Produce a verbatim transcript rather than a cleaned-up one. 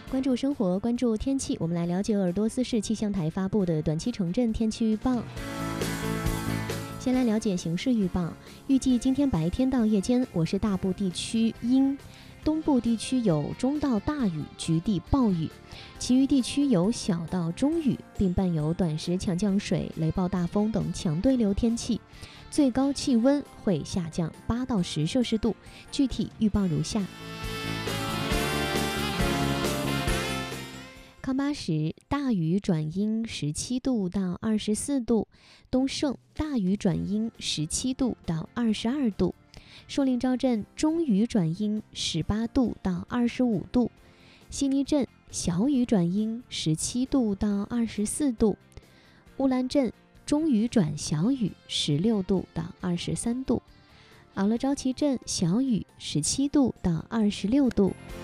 关注生活，关注天气，我们来了解鄂尔多斯市气象台发布的短期城镇天气预报。先来了解形势预报，预计今天白天到夜间，我市大部地区阴，东部地区有中到大雨，局地暴雨，其余地区有小到中雨，并伴有短时强降水、雷暴大风等强对流天气。最高气温会下降八到十摄氏度，具体预报如下。康巴什大雨转阴十七度到二十四度，东胜大雨转阴十七度到二十二度，寿令昭镇中雨转阴十八度到二十五度，悉尼镇小雨转阴十七度到二十四度，乌兰镇中雨转小雨十六度到二十三度，奥勒昭奇镇小雨十七度到二十六度。